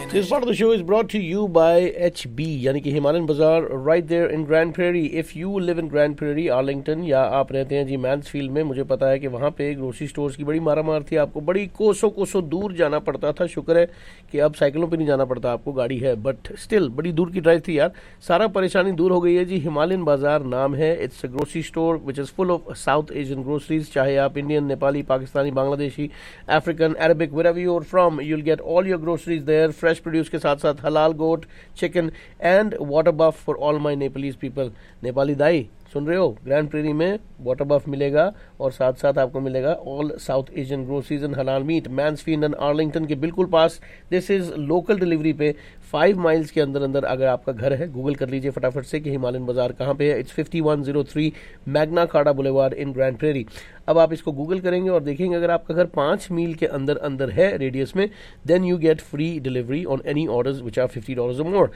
This part of the show is brought to you by HB यानी कि Himalayan बाजार right there in Grand Prairie. If you live in Grand Prairie, Arlington या आप रहते हैं जी Mansfield में, मुझे पता है कि वहाँ पे ग्रोसरी स्टोर्स की बड़ी मारामार थी. आपको बड़ी कोसों दूर जाना पड़ता था. शुक्र है कि अब साइकिलों पे नहीं जाना पड़ता, आपको गाड़ी है, बट स्टिल बड़ी दूर की ड्राइव थी यार. सारा परेशानी दूर हो गई है जी. हिमालयन बाजार नाम है. It's a grocery store which is full of south Asian groceries. चाहे आप Indian, Nepali, Pakistani, Bangladeshi, African, Arabic, wherever you are from, you'll get all your groceries there. Fresh produce के साथ साथ हलाल गोट, chicken and water buff for all my Nepalese people. Nepali दाई सुन रहे हो, grand prairie में water बफ मिलेगा और साथ साथ आपको मिलेगा all south Asian groceries and हलाल मीट. मैंसफील्ड एंड आर्लिंगटन के बिल्कुल पास. दिस इज लोकल डिलीवरी पे 5 माइल्स के अंदर अंदर अगर आपका घर है. गूगल कर लीजिए फटाफट से कि हिमालयन बाजार कहाँ पे है. It's 5103 Magna carta boulevard in grand prairie. अब आप इसको गूगल करेंगे और देखेंगे अगर आपका घर 5 मील के अंदर अंदर है रेडियस में, then you get free delivery on any orders which are $50 और मोर.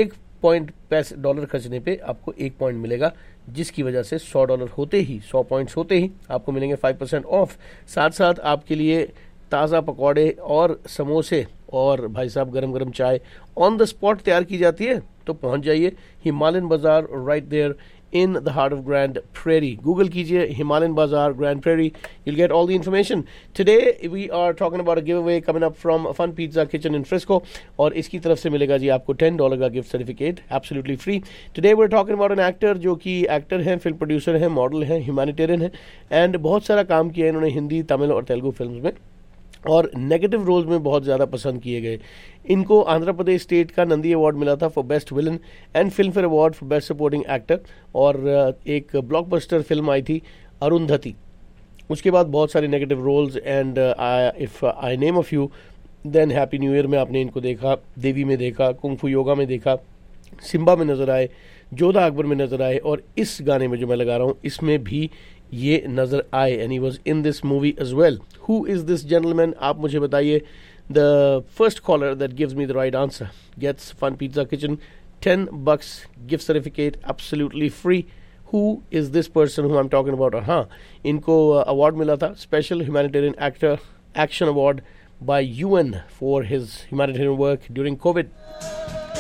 $1 खर्चने पे आपको 1 पॉइंट मिलेगा, जिसकी वजह से $100 होते ही, 100 पॉइंट्स होते ही आपको मिलेंगे 5% ऑफ. साथ साथ आपके लिए ताज़ा पकौड़े और समोसे और भाई साहब गरम गरम चाय ऑन द स्पॉट तैयार की जाती है. तो पहुंच जाइए हिमालयन बाजार right there in the heart of Grand Prairie. Google कीजिए हिमालयन बाजार Grand Prairie. You'll get all the information. Today we are talking about a giveaway coming up from Fun Pizza Kitchen in Frisco और इसकी तरफ से मिलेगा जी आपको $10 का gift certificate absolutely free. Today we're talking about an actor जो कि actor हैं, फिल्म प्रोड्यूसर हैं, मॉडल हैं, ह्यूमैनिटेरियन हैं एंड बहुत सारा काम किया है इन्होंने हिंदी, तमिल और तेलुगु फिल्म्स में और नेगेटिव रोल्स में बहुत ज़्यादा पसंद किए गए. इनको आंध्र प्रदेश स्टेट का नंदी अवार्ड मिला था for best villain and film fair award for best supporting actor. और एक ब्लॉकबस्टर फिल्म आई थी अरुंधति. उसके बाद बहुत सारे negative roles and if I name a few, than happy new year में आपने इनको देखा, देवी में देखा, कुंग-फू योगा में देखा, सिम्बा में नज़र आए, जोधा अकबर में नज़र आए और इस गाने में जो मैं लगा रहा हूँ इसमें भी ये नज़र आए. And he was in this movie as well. Who is this gentleman, आप मुझे बताइए. The first caller that gives me the right answer gets fun pizza kitchen $10 gift certificate absolutely free. Who is this person who I am talking about. और हाँ, इनको award मिला था special humanitarian actor action award bye UN for his humanitarian work during Covid.